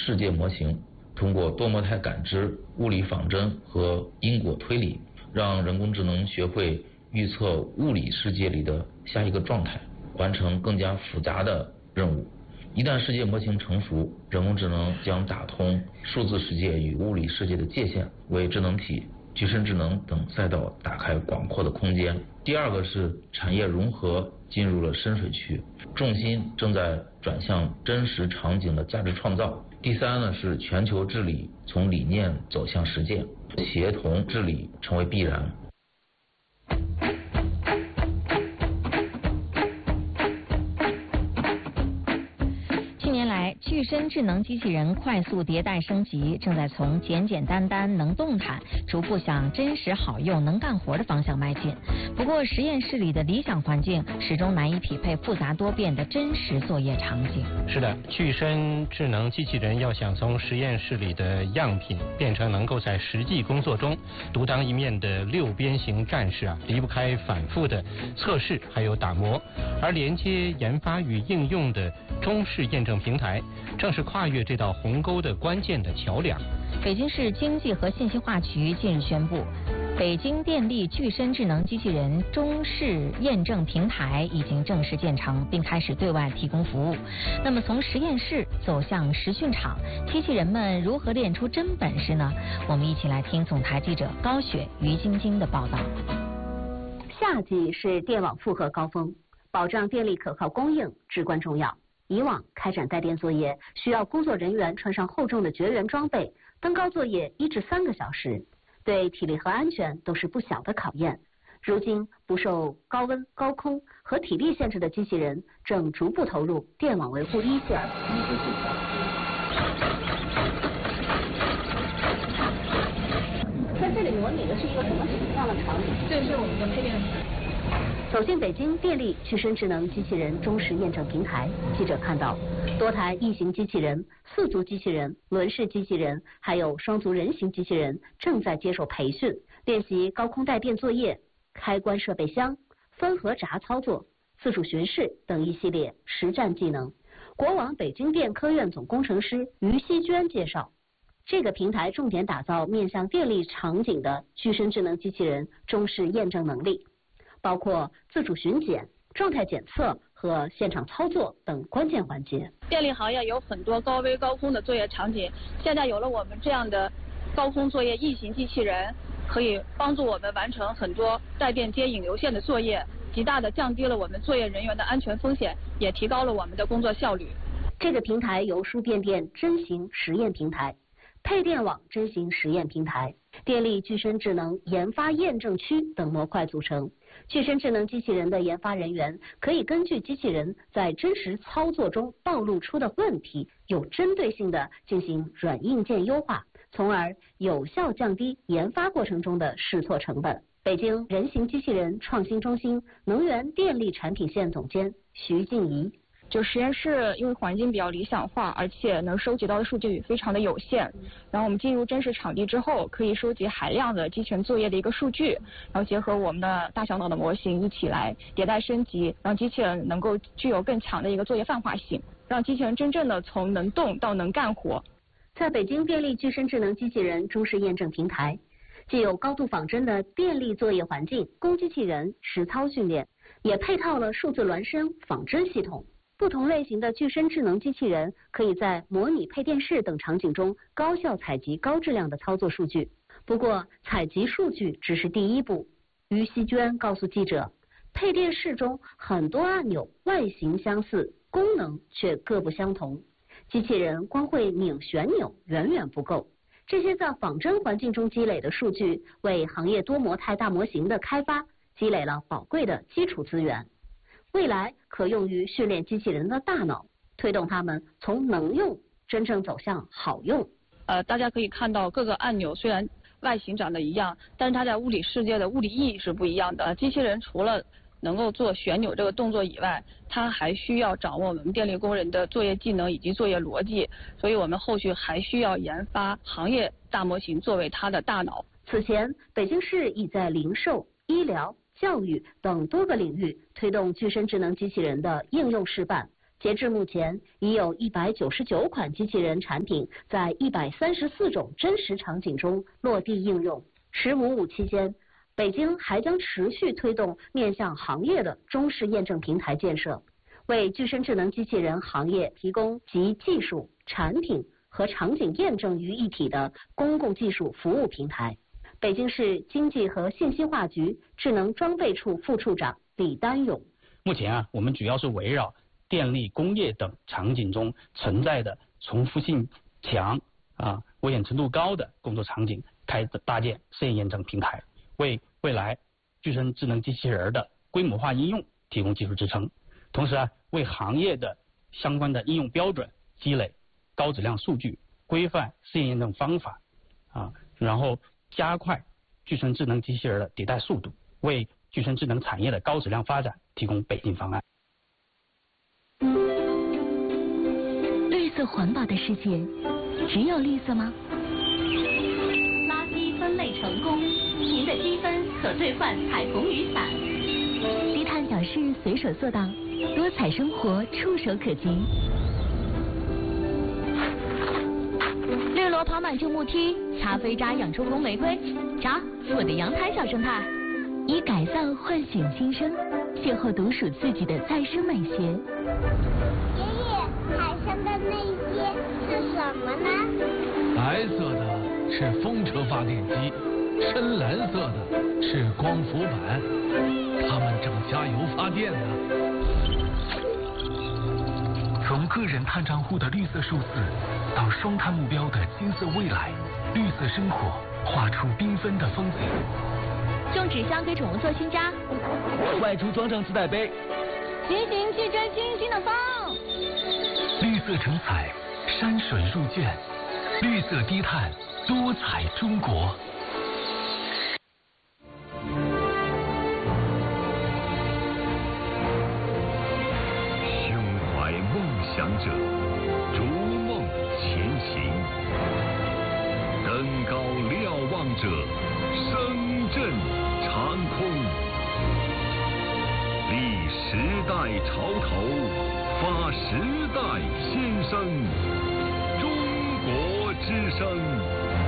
世界模型，通过多模态感知、物理仿真和因果推理，让人工智能学会预测物理世界里的下一个状态，完成更加复杂的任务。一旦世界模型成熟，人工智能将打通数字世界与物理世界的界限，为智能体、具身智能等赛道打开广阔的空间。第二个是产业融合进入了深水区，重心正在转向真实场景的价值创造。第三呢是全球治理从理念走向实践，协同治理成为必然。 具身智能机器人快速迭代升级，正在从简简单单能动弹，逐步向真实好用能干活的方向迈进。不过，实验室里的理想环境始终难以匹配复杂多变的真实作业场景。 是的，具身智能机器人要想从实验室里的样品变成能够在实际工作中独当一面的六边形战士离不开反复的测试还有打磨，而连接研发与应用的中式验证平台正是跨越这道鸿沟的关键的桥梁。 北京市经济和信息化局近日宣布，北京电力具身智能机器人中式验证平台已经正式建成，并开始对外提供服务。那么从实验室走向实训场，机器人们如何练出真本事呢？我们一起来听总台记者高雪、于晶晶的报道。 夏季是电网负荷高峰，保障电力可靠供应至关重要。以往开展带电作业需要工作人员穿上厚重的绝缘装备，登高作业1至3个小时，对体力和安全都是不小的考验。如今不受高温、高空和体力限制的机器人正逐步投入电网维护一线。在这里模拟的是一个什么样的场景？ 这是我们的配电室。 走进北京电力具身智能机器人中式验证平台，记者看到多台异形机器人、4足机器人、轮式机器人，还有双足人形机器人正在接受培训，练习高空带电作业、开关设备箱、分和闸操作、自主巡视等一系列实战技能。国网北京电科院总工程师于希娟介绍，这个平台重点打造面向电力场景的具身智能机器人中式验证能力，包括自主巡检、状态检测和现场操作等关键环节。 电力行业有很多高危高空的作业场景，现在有了我们这样的高空作业异形机器人，可以帮助我们完成很多带电接引流线的作业，极大的降低了我们作业人员的安全风险，也提高了我们的工作效率。 这个平台由输变电真型实验平台、配电网真型实验平台、电力具身智能研发验证区等模块组成。具身智能机器人的研发人员可以根据机器人在真实操作中暴露出的问题，有针对性的进行软硬件优化，从而有效降低研发过程中的试错成本。北京人形机器人创新中心能源电力产品线总监徐静怡。 就实验室因为环境比较理想化，而且能收集到的数据非常的有限，然后我们进入真实场地之后，可以收集海量的机器人作业的一个数据，然后结合我们的大小脑的模型一起来迭代升级，让机器人能够具有更强的一个作业泛化性，让机器人真正的从能动到能干活。 在北京电力具身智能机器人中式验证平台，既有高度仿真的电力作业环境供机器人实操训练，也配套了数字孪生仿真系统。不同类型的具身智能机器人可以在模拟配电室等场景中高效采集高质量的操作数据。不过，采集数据只是第一步。于希娟告诉记者，配电室中很多按钮外形相似，功能却各不相同，机器人光会拧旋钮远远不够。这些在仿真环境中积累的数据，为行业多模态大模型的开发积累了宝贵的基础资源。未来可用于训练机器人的大脑，推动它们从能用真正走向好用。 大家可以看到各个按钮虽然外形长得一样，但是它在物理世界的物理意义是不一样的。机器人除了能够做旋钮这个动作以外，它还需要掌握我们电力工人的作业技能以及作业逻辑，所以我们后续还需要研发行业大模型作为它的大脑。 此前，北京市已在零售、医疗、教育等多个领域推动具身智能机器人的应用示范， 截至目前，已有199款机器人产品在134种真实场景中落地应用。“15+5”期间，北京还将持续推动面向行业的中式验证平台建设，为具身智能机器人行业提供集技术、产品和场景验证于一体的公共技术服务平台。北京市经济和信息化局智能装备处副处长李丹勇： 目前我们主要是围绕电力、工业等场景中存在的重复性强、危险程度高的工作场景，搭建试验验证平台，为未来具身智能机器人的规模化应用提供技术支撑。同时为行业的相关的应用标准积累高质量数据，规范试验验证方法，然后加快具身智能机器人的迭代速度，为具身智能产业的高质量发展提供北京方案。 绿色环保的世界，只有绿色吗？ 垃圾分类成功，您的积分可兑换彩虹雨伞。 低碳小事随手做到，多彩生活触手可及。绿萝跑满旧木梯，擦飞渣养出红玫瑰，瞧我的阳台小生态。以改造唤醒新生，邂逅独属自己的再生美学。 爷爷，海上的那些是什么呢？ 白色的是风车发电机，深蓝色的是光伏板，它们正加油发电呢。从个人碳账户的绿色数字，到双碳目标的金色未来，绿色生活画出缤纷的风景。 用纸箱给宠物做新家， 外出装上自带杯， 骑行去追星星的风。 绿色成彩，山水入卷，绿色低碳，多彩中国。 胸怀梦想者，逐梦前行，登高瞭望者，声震长空。立时代潮头，发时代先声，中国之声。